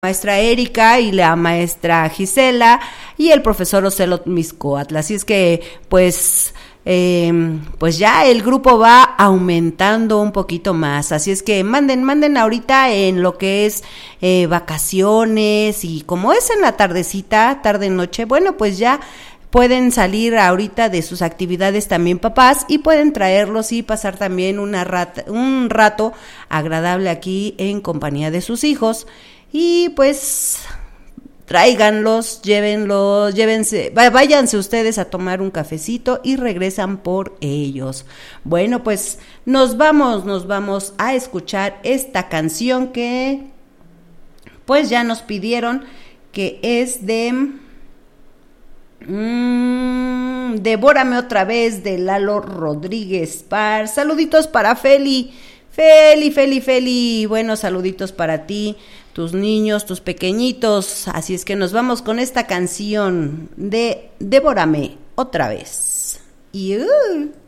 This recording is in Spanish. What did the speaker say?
maestra Erika y la maestra Gisela y el profesor Ocelot Miscoatl. Así es que pues ya el grupo va aumentando un poquito más, así es que manden ahorita en lo que es vacaciones, y como es en la tardecita, tarde noche, bueno, pues ya pueden salir ahorita de sus actividades también papás, y pueden traerlos y pasar también un rato agradable aquí en compañía de sus hijos. Y pues tráiganlos, llévense, váyanse ustedes a tomar un cafecito y regresan por ellos. Bueno, pues nos vamos a escuchar esta canción que pues ya nos pidieron, que es de Devórame otra vez, de Lalo Rodríguez Par. Saluditos para Feli, bueno, saluditos para ti, tus niños, tus pequeñitos. Así es que nos vamos con esta canción de Devórame otra vez.